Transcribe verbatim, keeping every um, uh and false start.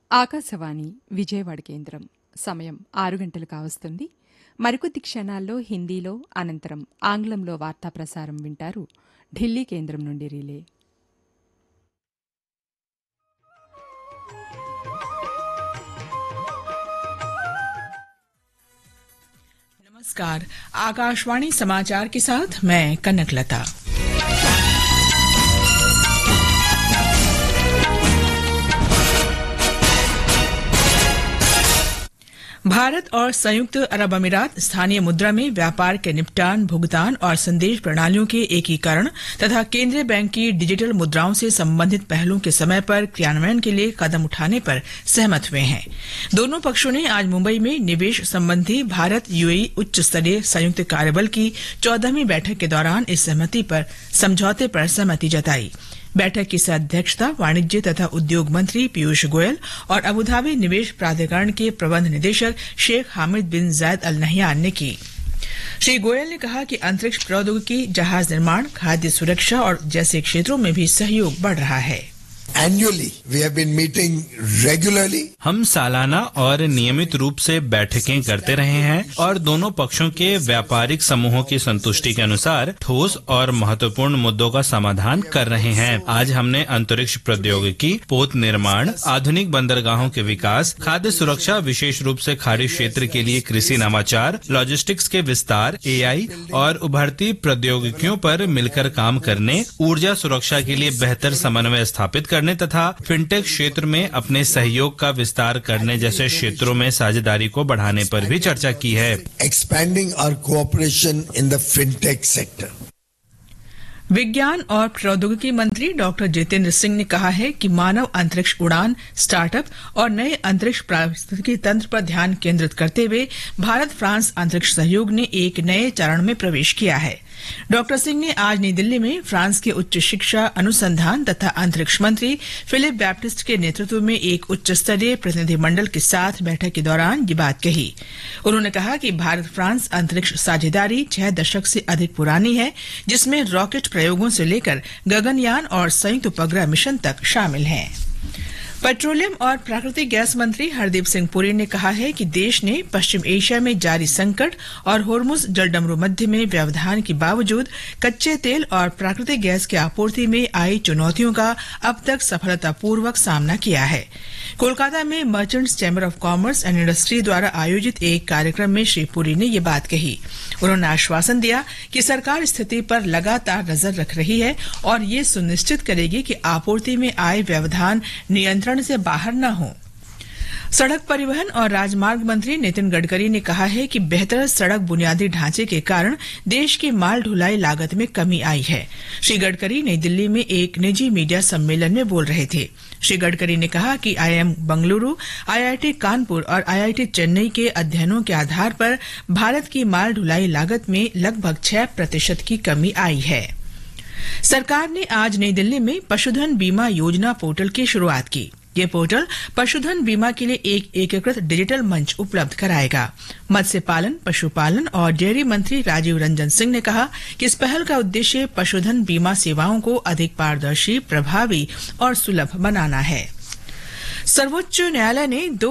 ఆకాశవాణి విజయవాడ కేంద్రం. సమయం ఆరు గంటలు కావస్తుంది. మరికొద్ది క్షణాల్లో హిందీలో, అనంతరం ఆంగ్లంలో వార్తా ప్రసారం వింటారు. ఢిల్లీ కేంద్రం నుండి రిలే. नमस्कार, आकाशवाणी समाचार के साथ मैं कनकलता। भारत और संयुक्त अरब अमीरात स्थानीय मुद्रा में व्यापार के निपटान, भुगतान और संदेश प्रणालियों के एकीकरण तथा केंद्रीय बैंक की डिजिटल मुद्राओं से संबंधित पहलों के समय पर क्रियान्वयन के लिए कदम उठाने पर सहमत हुए हैं। दोनों पक्षों ने आज मुंबई में निवेश संबंधी भारत यूएई उच्च स्तरीय संयुक्त कार्यबल की चौदहवीं बैठक के दौरान इस सहमति पर समझौते पर सहमति जताई। बैठक की अध्यक्षता वाणिज्य तथा उद्योग मंत्री पीयूष गोयल और अबुधाबी निवेश प्राधिकरण के प्रबंध निदेशक शेख हामिद बिन जायद अल नहयान ने की। श्री गोयल ने कहा कि अंतरिक्ष प्रौद्योगिकी, जहाज निर्माण, खाद्य सुरक्षा और जैसे क्षेत्रों में भी सहयोग बढ़ रहा है। Annually, we have been meeting regularly. हम सालाना और नियमित रूप से बैठकें करते रहे हैं और दोनों पक्षों के व्यापारिक समूहों की संतुष्टि के अनुसार ठोस और महत्वपूर्ण मुद्दों का समाधान कर रहे हैं। आज हमने अंतरिक्ष प्रौद्योगिकी, पोत निर्माण, आधुनिक बंदरगाहों के विकास, खाद्य सुरक्षा, विशेष रूप से खाड़ी क्षेत्र के लिए कृषि नवाचार, लॉजिस्टिक्स के विस्तार, एआई और उभरती प्रौद्योगिकियों पर मिलकर काम करने, ऊर्जा सुरक्षा के लिए बेहतर समन्वय स्थापित करने तथा फिनटेक क्षेत्र में अपने सहयोग का विस्तार करने जैसे क्षेत्रों में साझेदारी को बढ़ाने पर भी चर्चा की है। Expanding our cooperation in the fintech sector. विज्ञान और प्रौद्योगिकी मंत्री डॉक्टर जितेंद्र सिंह ने कहा है कि मानव अंतरिक्ष उड़ान, स्टार्टअप और नए अंतरिक्ष पारिस्थितिकी तंत्र पर ध्यान केंद्रित करते हुए भारत फ्रांस अंतरिक्ष सहयोग ने एक नए चरण में प्रवेश किया है। डॉक्टर सिंह ने आज नई दिल्ली में फ्रांस के उच्च शिक्षा, अनुसंधान तथा अंतरिक्ष मंत्री फिलिप बैप्टिस्ट के नेतृत्व में एक उच्च स्तरीय प्रतिनिधिमंडल के साथ बैठक के दौरान ये बात कही। उन्होंने कहा कि भारत फ्रांस अंतरिक्ष साझेदारी छह दशक से अधिक पुरानी है, जिसमें रॉकेट प्रयोगों से लेकर गगनयान और संयुक्त उपग्रह मिशन तक शामिल हैं। पेट्रोलियम और प्राकृतिक गैस मंत्री हरदीप सिंह पुरी ने कहा है कि देश ने पश्चिम एशिया में जारी संकट और होर्मुज जलडमरू मध्य में व्यवधान के बावजूद कच्चे तेल और प्राकृतिक गैस की आपूर्ति में आई चुनौतियों का अब तक सफलतापूर्वक सामना किया है। कोलकाता में merchants chamber of commerce and industry द्वारा आयोजित एक कार्यक्रम में श्री पुरी ने ये बात कही। उन्होंने आश्वासन दिया कि सरकार स्थिति पर लगातार नजर रख रही है और ये सुनिश्चित करेगी कि आपूर्ति में आए व्यवधान नियंत्रण से बाहर न हो। सड़क परिवहन और राजमार्ग मंत्री नितिन गडकरी ने कहा है कि बेहतर सड़क बुनियादी ढांचे के कारण देश की माल ढुलाई लागत में कमी आई है। श्री गडकरी नई दिल्ली में एक निजी मीडिया सम्मेलन में बोल रहे थे। श्री गडकरी ने कहा कि आईआईएम बंगलुरु, आईआईटी कानपुर और आईआईटी चेन्नई के अध्ययनों के आधार पर भारत की माल ढुलाई लागत में लगभग छह प्रतिशत की कमी आई है। सरकार ने आज नई दिल्ली में पशुधन बीमा योजना पोर्टल की शुरुआत की। ये पोर्टल पशुधन बीमा के लिए एक एकीकृत डिजिटल मंच उपलब्ध कराएगा। मत्स्य पालन, पशुपालन और डेयरी मंत्री राजीव रंजन सिंह ने कहा कि इस पहल का उद्देश्य पशुधन बीमा सेवाओं को अधिक पारदर्शी, प्रभावी और सुलभ बनाना है। सर्वोच्च न्यायालय ने दो